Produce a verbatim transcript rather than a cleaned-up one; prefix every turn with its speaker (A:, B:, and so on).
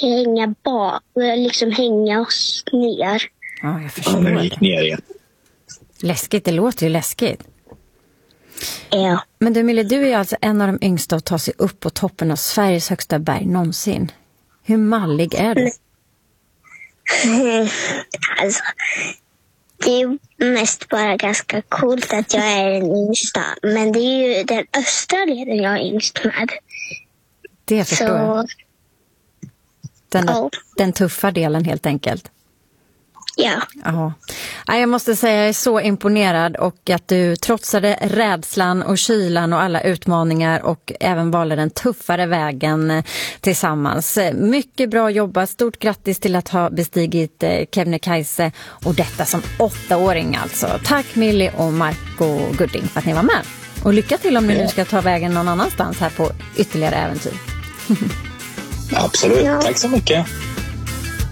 A: hänga bak, liksom hänga oss ner.
B: Ja, jag förstår.
C: Ja, gick ner igen.
B: Läskigt, det låter ju läskigt.
A: Ja.
B: Men du Mille, du är alltså en av de yngsta att ta sig upp på toppen av Sveriges högsta berg någonsin. Hur mallig är du?
A: Alltså, det är mest bara ganska coolt att jag är den yngsta. Men det är ju den östra leden jag är yngst med.
B: Det förstår
A: Så...
B: jag. Den,
A: oh.
B: den tuffa delen helt enkelt.
A: Ja.
B: Ja. Jag måste säga att jag är så imponerad och att du trotsade rädslan och kylan och alla utmaningar och även valde den tuffare vägen tillsammans. Mycket bra jobbat. Stort grattis till att ha bestigit Kebnekaise och detta som åttaåring alltså. Tack Millie och Marco Gudding för att ni var med. Och lycka till om ni nu ska ta vägen någon annanstans här på ytterligare äventyr.
C: Absolut. Ja. Tack så mycket.